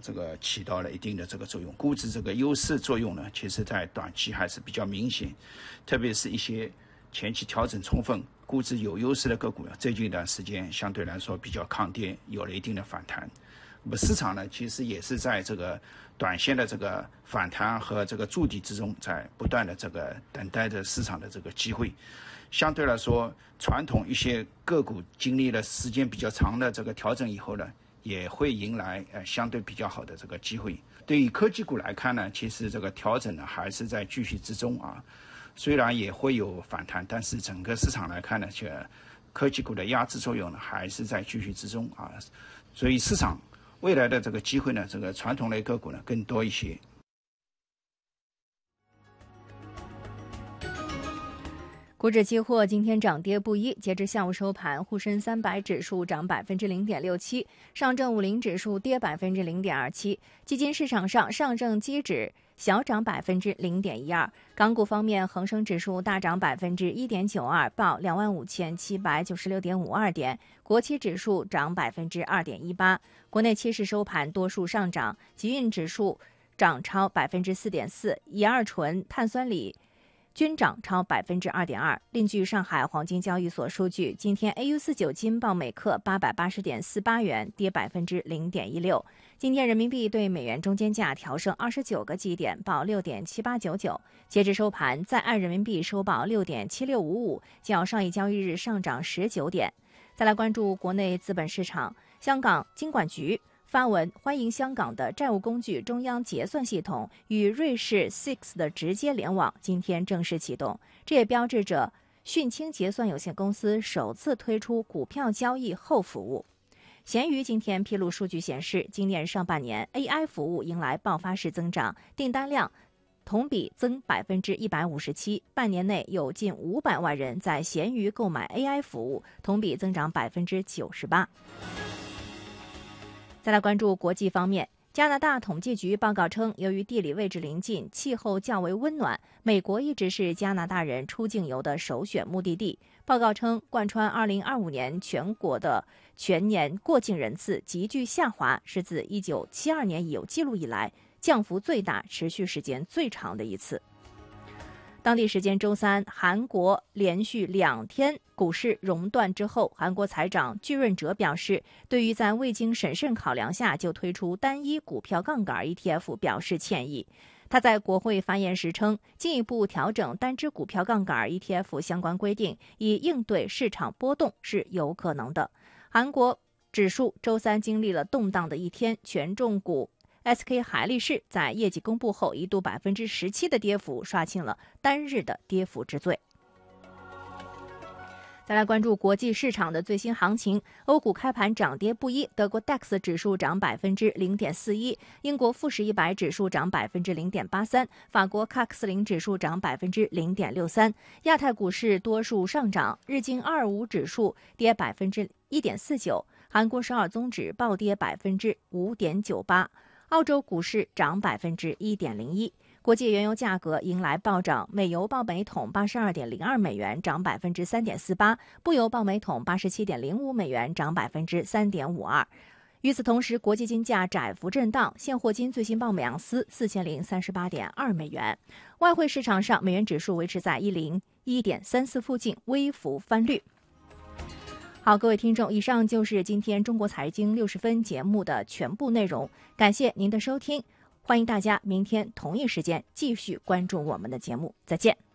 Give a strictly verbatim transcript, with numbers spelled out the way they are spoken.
这个起到了一定的这个作用。估值这个优势作用呢，其实在短期还是比较明显，特别是一些前期调整充分、估值有优势的个股，最近一段时间相对来说比较抗跌，有了一定的反弹。那么市场呢，其实也是在这个短线的这个反弹和这个筑底之中，在不断的这个等待着市场的这个机会。相对来说，传统一些个股经历了时间比较长的这个调整以后呢，也会迎来呃相对比较好的这个机会。对于科技股来看呢，其实这个调整呢还是在继续之中啊，虽然也会有反弹，但是整个市场来看呢，这科技股的压制作用呢还是在继续之中啊，所以市场未来的这个机会呢，这个传统类个股呢更多一些。 股指期货今天涨跌不一，截至下午收盘，沪深三百指数涨百分之零点六七，上证五零指数跌百分之零点二七。基金市场上，上证基指小涨百分之零点一二。港股方面，恒生指数大涨百分之一点九二，报两万五千七百九十六点五二点。国企指数涨百分之二点一八。国内期市收盘多数上涨，集运指数涨超百分之四点四，乙二醇、碳酸锂均涨超百分之二点二。另据上海黄金交易所数据，今天 A 五 四九金报每克八百八十点四八元，跌百分之零点一六。今天人民币对美元中间价调升二十九个基点，报六点七八九九。截至收盘，在岸人民币收报六点七六五五，较上一交易日上涨十九点。再来关注国内资本市场，香港金管局发文欢迎香港的债务工具中央结算系统与瑞士 S I X 的直接联网今天正式启动，这也标志着讯清结算有限公司首次推出股票交易后服务。闲鱼今天披露数据显示，今年上半年 A I 服务迎来爆发式增长，订单量同比增百分之一百五十七，半年内有近五百万人在闲鱼购买 A I 服务，同比增长百分之九十八。再来关注国际方面，加拿大统计局报告称，由于地理位置临近，气候较为温暖，美国一直是加拿大人出境游的首选目的地。报告称，贯穿二零二五年全国的全年过境人次急剧下滑，是自一九七二年有记录以来降幅最大、持续时间最长的一次。当地时间周三，韩国连续两天股市熔断之后，韩国财长具润哲表示，对于在未经审慎考量下就推出单一股票杠杆 E T F 表示歉意。他在国会发言时称，进一步调整单只股票杠杆 E T F 相关规定，以应对市场波动是有可能的。韩国指数周三经历了动荡的一天，权重股S K 海力士在业绩公布后一度百分之十七的跌幅，刷新了单日的跌幅之最。再来关注国际市场的最新行情，欧股开盘涨跌不一，德国 D A X 指数涨百分之零点四一，英国富时一百指数涨百分之零点八三，法国 C A C 四零指数涨百分之零点六三。亚太股市多数上涨，日经二二五指数跌百分之一点四九，韩国首尔综指暴跌百分之五点九八。澳洲股市涨百分之一点零一，国际原油价格迎来暴涨，美油报每桶八十二点零二美元，涨百分之三点四八；布油报每桶八十七点零五美元，涨百分之三点五二。与此同时，国际金价窄幅震荡，现货金最新报每盎司四千零三十八点二美元。外汇市场上，美元指数维持在一零一点三四附近，微幅翻绿。好，各位听众，以上就是今天中国财经六十分节目的全部内容，感谢您的收听，欢迎大家明天同一时间继续关注我们的节目，再见。